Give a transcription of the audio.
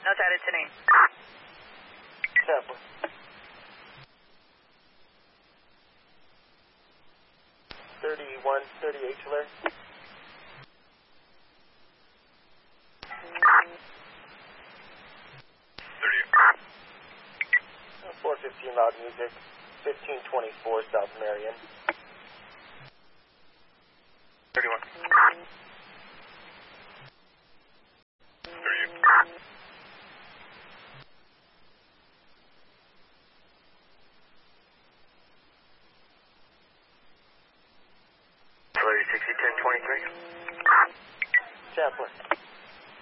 Note added to name. Chaplain. 3138 Tulare. 415 loud music. 1524 South Marion. 31. 601023. Chaplain.